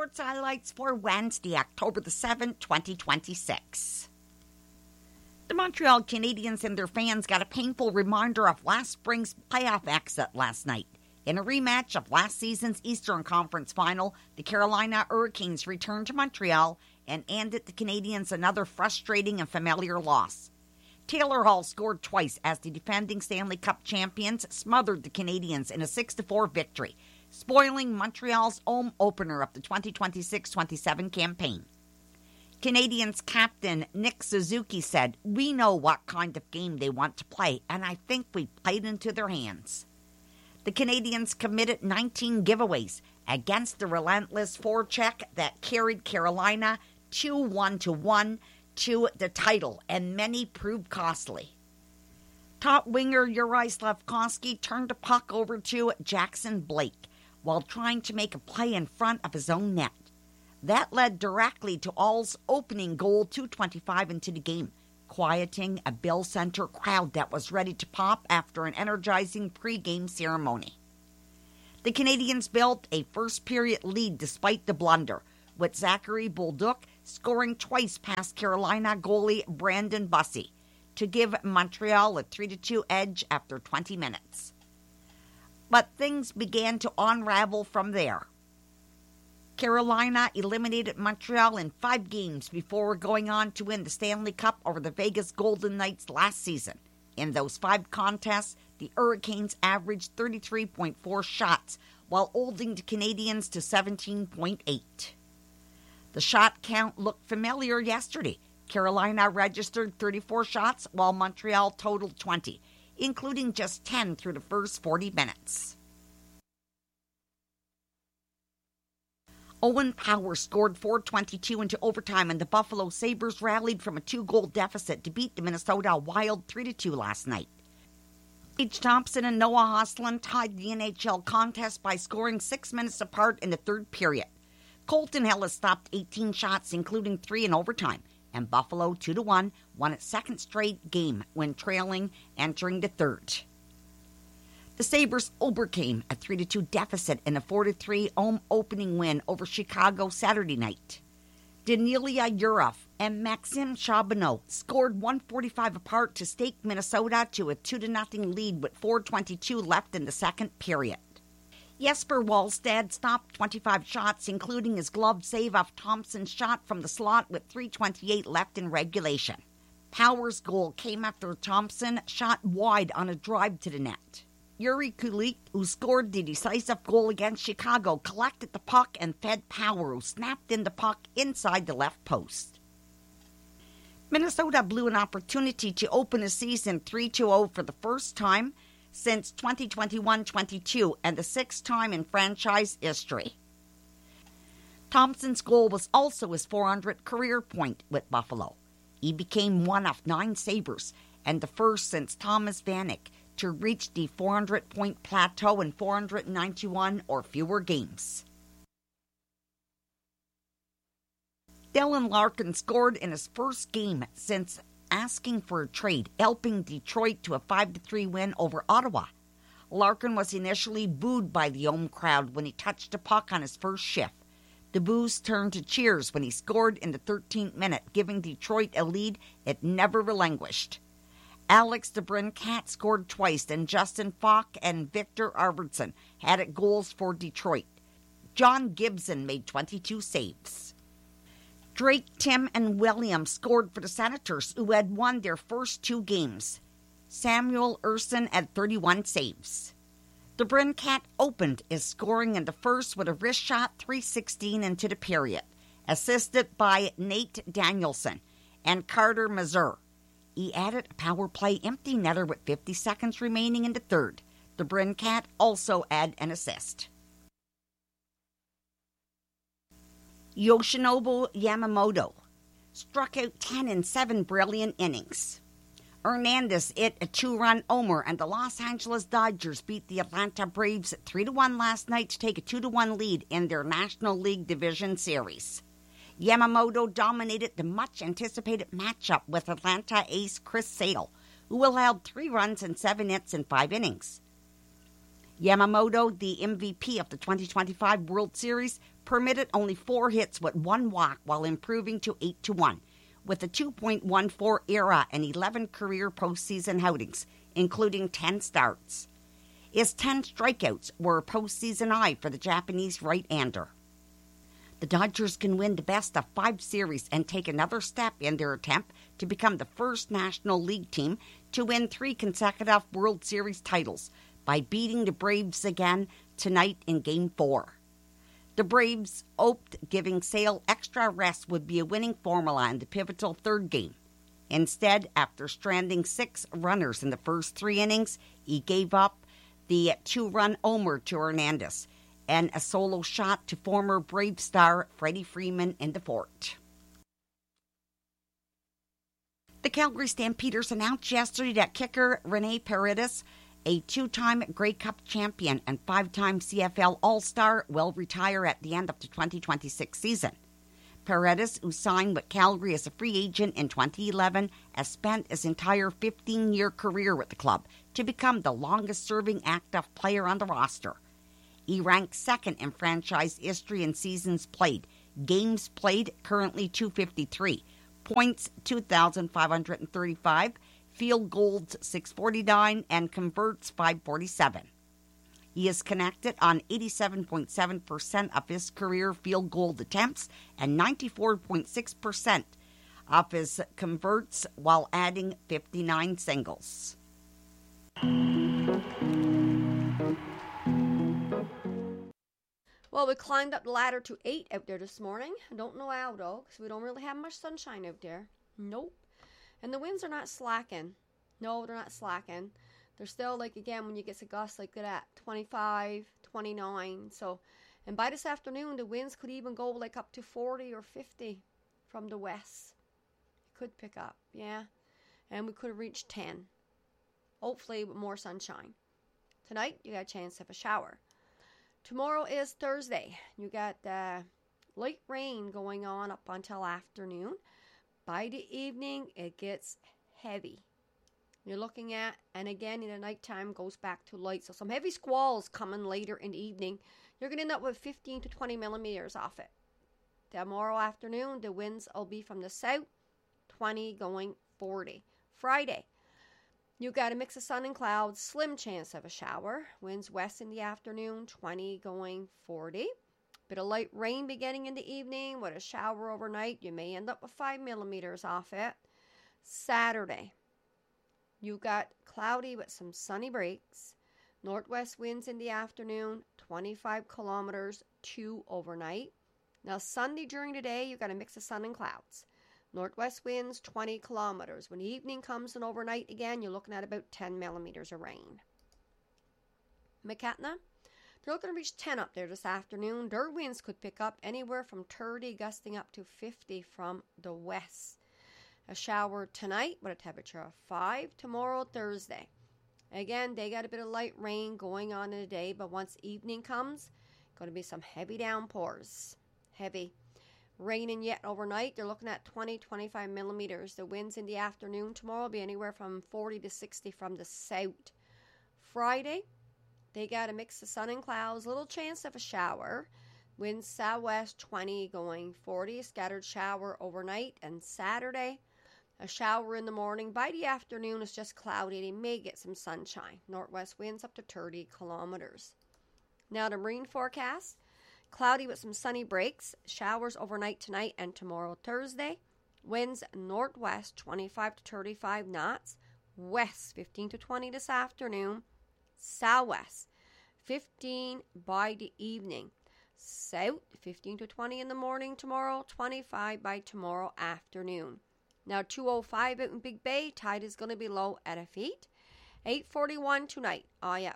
sports highlights for Wednesday, October the 7th, 2026. The Montreal Canadiens and their fans got a painful reminder of last spring's playoff exit last night. In a rematch of last season's Eastern Conference Final, the Carolina Hurricanes returned to Montreal and handed the Canadiens another frustrating and familiar loss. Taylor Hall scored twice as the defending Stanley Cup champions smothered the Canadiens in a 6-4 victory, spoiling Montreal's home opener of the 2026-27 campaign. Canadiens captain Nick Suzuki said, "We know what kind of game they want to play, and I think we played into their hands." The Canadiens committed 19 giveaways against the relentless forecheck that carried Carolina 2-1 to the title, and many proved costly. Top winger Yuri Slafkovsky turned the puck over to Jackson Blake while trying to make a play in front of his own net. That led directly to All's opening goal 2:25 into the game, quieting a Bell Center crowd that was ready to pop after an energizing pre-game ceremony. The Canadiens built a first-period lead despite the blunder, with Zachary Bolduc scoring twice past Carolina goalie Brandon Bussi to give Montreal a 3-2 edge after 20 minutes. But things began to unravel from there. Carolina eliminated Montreal in 5 games before going on to win the Stanley Cup over the Vegas Golden Knights last season. In those 5 contests, the Hurricanes averaged 33.4 shots while holding the Canadiens to 17.8. The shot count looked familiar yesterday. Carolina registered 34 shots while Montreal totaled 20, including just 10 through the first 40 minutes. Owen Power scored .422 into overtime, and the Buffalo Sabres rallied from a 2-goal deficit to beat the Minnesota Wild 3-2 last night. Tage Thompson and Noah Hoslund tied the NHL contest by scoring 6 minutes apart in the third period. Colton Ellis stopped 18 shots, including 3 in overtime, and Buffalo 2-1 won its second straight game when trailing entering the third. The Sabres overcame a 3-2 deficit in a 4-3 home opening win over Chicago Saturday night. Danilia Yurov and Maxim Charbonneau scored 1:45 apart to stake Minnesota to a 2-0 lead with 4:22 left in the second period. Jesper Wallstad stopped 25 shots, including his glove save off Thompson's shot from the slot with 3:28 left in regulation. Power's goal came after Thompson shot wide on a drive to the net. Yuri Kulik, who scored the decisive goal against Chicago, collected the puck and fed Power, who snapped in the puck inside the left post. Minnesota blew an opportunity to open the season 3-0 for the first time since 2021-22 and the 6th time in franchise history. Thompson's goal was also his 400th career point with Buffalo. He became one of 9 Sabres and the first since Thomas Vanek to reach the 400-point plateau in 491 or fewer games. Dylan Larkin scored in his first game since asking for a trade, helping Detroit to a 5-3 win over Ottawa. Larkin was initially booed by the home crowd when he touched the puck on his first shift. The boos turned to cheers when he scored in the 13th minute, giving Detroit a lead it never relinquished. Alex DeBrincat scored twice, and Justin Falk and Victor Arvidsson had goals for Detroit. John Gibson made 22 saves. Drake, Tim, and Williams scored for the Senators, who had won their first 2 games. Samuel Ersson had 31 saves. DeBrincat opened his scoring in the first with a wrist shot 3:16 into the period, assisted by Nate Danielson and Carter Mazur. He added a power play empty netter with 50 seconds remaining in the third. DeBrincat also had an assist. Yoshinobu Yamamoto struck out 10 in 7 brilliant innings. Hernandez hit a 2-run homer, and the Los Angeles Dodgers beat the Atlanta Braves 3-1 last night to take a 2-1 lead in their National League Division Series. Yamamoto dominated the much-anticipated matchup with Atlanta ace Chris Sale, who allowed 3 runs and 7 hits in 5 innings. Yamamoto, the MVP of the 2025 World Series, permitted only 4 hits with 1 walk while improving to 8-1, with a 2.14 ERA and 11 career postseason outings, including 10 starts. His 10 strikeouts were a postseason high for the Japanese right-hander. The Dodgers can win the best of 5 series and take another step in their attempt to become the first National League team to win 3 consecutive World Series titles by beating the Braves again tonight in Game 4. The Braves hoped giving Sale extra rest would be a winning formula in the pivotal 3rd game. Instead, after stranding 6 runners in the first 3 innings, he gave up the 2-run homer to Hernandez and a solo shot to former Brave star Freddie Freeman in the 4th. The Calgary Stampeders announced yesterday that kicker Rene Paredes, a 2-time Grey Cup champion and 5-time CFL All-Star, will retire at the end of the 2026 season. Paredes, who signed with Calgary as a free agent in 2011, has spent his entire 15-year career with the club to become the longest-serving active player on the roster. He ranks 2nd in franchise history in seasons played, games played currently 253, points 2,535, field goals 649, and converts 547. He is connected on 87.7% of his career field goal attempts and 94.6% of his converts while adding 59 singles. Well, we climbed up the ladder to 8 out there this morning. I don't know how, though, because we don't really have much sunshine out there. Nope. And the winds are not slacking. No, they're not slacking. They're still, like, again, when you get to gusts like that, 25, 29. So, and by this afternoon, the winds could even go, like, up to 40 or 50 from the west. It could pick up, yeah. And we could have reached 10. Hopefully with more sunshine. Tonight, you got a chance of a shower. Tomorrow is Thursday. You got light rain going on up until afternoon. By the evening, it gets heavy. You're looking at, and again in the nighttime goes back to light. So some heavy squalls coming later in the evening. You're going to end up with 15 to 20 millimeters off it. Tomorrow afternoon, the winds will be from the south, 20 going 40. Friday, you got a mix of sun and clouds, slim chance of a shower. Winds west in the afternoon, 20 going 40. Bit of light rain beginning in the evening with a shower overnight. You may end up with 5 millimeters off it. Saturday, you got cloudy with some sunny breaks. Northwest winds in the afternoon, 25 kilometers, 2 overnight. Now Sunday during the day, you got a mix of sun and clouds. Northwest winds, 20 kilometers. When the evening comes and overnight again, you're looking at about 10 millimeters of rain. Macatna, they're looking to reach 10 up there this afternoon. Their winds could pick up anywhere from 30, gusting up to 50 from the west. A shower tonight with a temperature of 5. Tomorrow, Thursday. Again, they got a bit of light rain going on in the day, but once evening comes, going to be some heavy downpours. Heavy. Raining yet overnight. They're looking at 20, 25 millimeters. The winds in the afternoon tomorrow will be anywhere from 40 to 60 from the south. Friday, they got a mix of sun and clouds. Little chance of a shower. Winds southwest 20 going 40. Scattered shower overnight. And Saturday, a shower in the morning. By the afternoon, it's just cloudy. They may get some sunshine. Northwest winds up to 30 kilometers. Now the marine forecast. Cloudy with some sunny breaks. Showers overnight tonight and tomorrow, Thursday. Winds northwest 25 to 35 knots. West 15 to 20 this afternoon. Southwest 15 by the evening. South 15 to 20 in the morning tomorrow. 25 by tomorrow afternoon. Now 2:05 out in Big Bay. Tide is going to be low at a feet. 8:41 tonight. At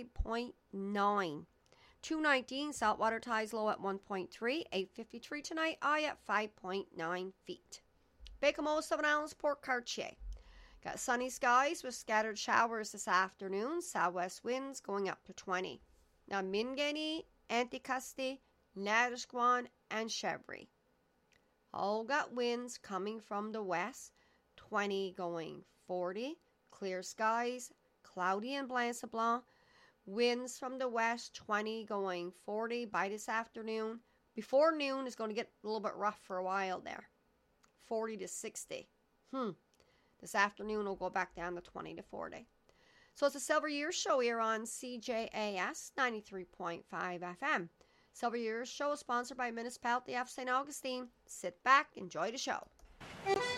5.9. 2:19, saltwater tides low at 1.3. 8:53 tonight, at 5.9 feet. Baie-Comeau, Seven Islands, Port Cartier. Got sunny skies with scattered showers this afternoon. Southwest winds going up to 20. Now Mingenee, Anticosti, Natasquan, and Chevry. All got winds coming from the west. 20 going 40. Clear skies, cloudy in Blanc-Sablon. Winds from the west, 20 going 40 by this afternoon. Before noon, it's going to get a little bit rough for a while there. 40 to 60. This afternoon, will go back down to 20 to 40. So it's a Silver Years Show here on CJAS 93.5 FM. Silver Years Show is sponsored by Municipality of St. Augustine. Sit back, enjoy the show.